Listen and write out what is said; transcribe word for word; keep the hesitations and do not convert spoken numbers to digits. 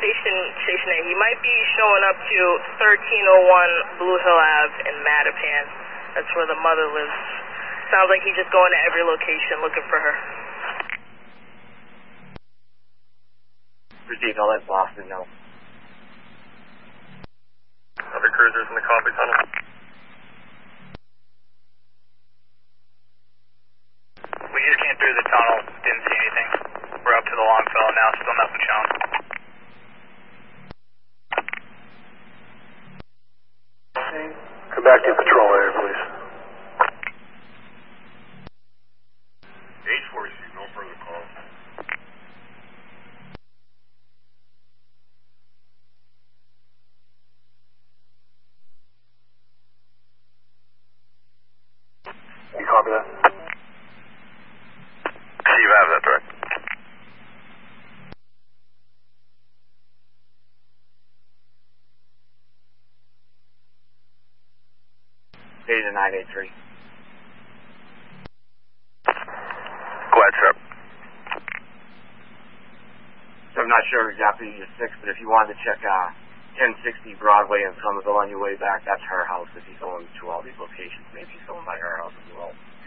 station, station A. He might be showing up to thirteen oh one Blue Hill Avenue in Mattapan. That's where the mother lives. Sounds like he's just going to every location looking for her. Received, I'll let Boston know. Other cruisers in the coffee tunnel. We just came through the tunnel, didn't see anything. We're up to the Longfellow now, still nothing shown. Come back to patrol area, please. H four C, no further calls. You copy that? Steve, I have that direct. Data nine eight three. Go ahead, sir. So I'm not sure exactly your six, but if you wanted to check uh, ten sixty Broadway in Somerville on your way back, that's her house if he's going to all these locations. Maybe he's going by her house as well.